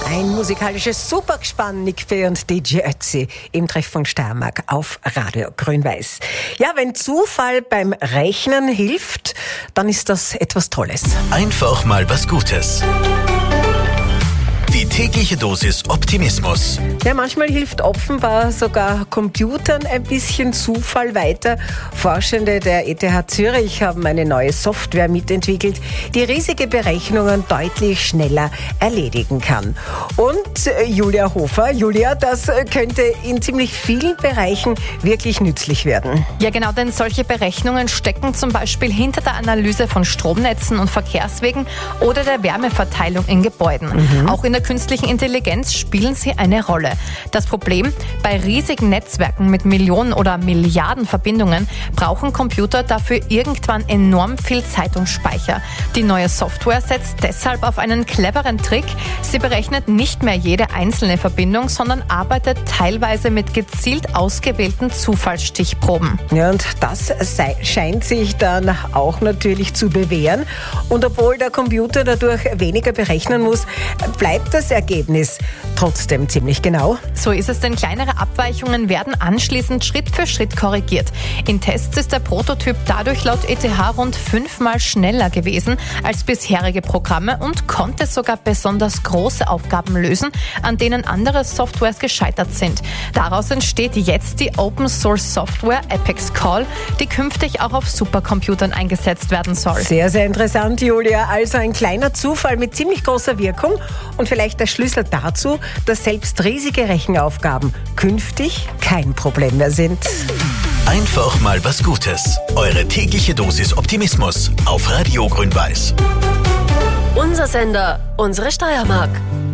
Ein musikalisches Supergespann, Nick Fay und DJ Ötzi im Treffpunkt Steiermark auf Radio Grün-Weiß. Ja, wenn Zufall beim Rechnen hilft, dann ist das etwas Tolles. Einfach mal was Gutes. Die tägliche Dosis Optimismus. Ja, manchmal hilft offenbar sogar Computern ein bisschen Zufall weiter. Forschende der ETH Zürich haben eine neue Software mitentwickelt, die riesige Berechnungen deutlich schneller erledigen kann. Und Julia Hofer, das könnte in ziemlich vielen Bereichen wirklich nützlich werden. Ja genau, denn solche Berechnungen stecken zum Beispiel hinter der Analyse von Stromnetzen und Verkehrswegen oder der Wärmeverteilung in Gebäuden. Auch in der künstlichen Intelligenz spielen sie eine Rolle. Das Problem, bei riesigen Netzwerken mit Millionen oder Milliarden Verbindungen brauchen Computer dafür irgendwann enorm viel Zeit und Speicher. Die neue Software setzt deshalb auf einen cleveren Trick. Sie berechnet nicht mehr jede einzelne Verbindung, sondern arbeitet teilweise mit gezielt ausgewählten Zufallsstichproben. Ja, und das scheint sich dann auch natürlich zu bewähren. Und obwohl der Computer dadurch weniger berechnen muss, bleibt das Ergebnis trotzdem ziemlich genau. So ist es, denn kleinere Abweichungen werden anschließend Schritt für Schritt korrigiert. In Tests ist der Prototyp dadurch laut ETH rund 5-mal schneller gewesen als bisherige Programme und konnte sogar besonders große Aufgaben lösen, an denen andere Softwares gescheitert sind. Daraus entsteht jetzt die Open-Source-Software Apex Call, die künftig auch auf Supercomputern eingesetzt werden soll. Sehr, sehr interessant, Julia. Also ein kleiner Zufall mit ziemlich großer Wirkung und vielleicht der Schlüssel dazu, dass selbst riesige Rechenaufgaben künftig kein Problem mehr sind. Einfach mal was Gutes. Eure tägliche Dosis Optimismus auf Radio Grün-Weiß. Unser Sender, unsere Steiermark.